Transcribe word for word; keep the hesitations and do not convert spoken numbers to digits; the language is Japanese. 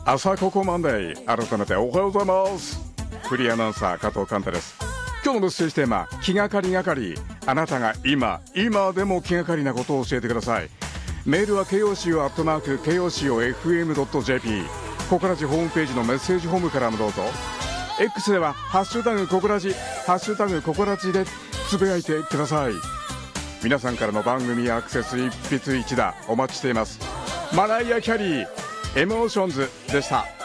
朝ここマンデー、改めておはようございます。フリーアナウンサー加藤寛太です。今日のメッセージテーマ、気がかりがかり。あなたが今今でも気がかりなことを教えてください。メールは ケーオーシーオー アットマーク ケーオーシーオーエフエムドットジェーピー、 ココラジホームページのメッセージホームからもどうぞ。 X ではハッシュタグココラジ、ハッシュタグココラジでつぶやいてください。皆さんからの番組アクセス一筆一打お待ちしています。マライア・キャリー、エモーションズでした。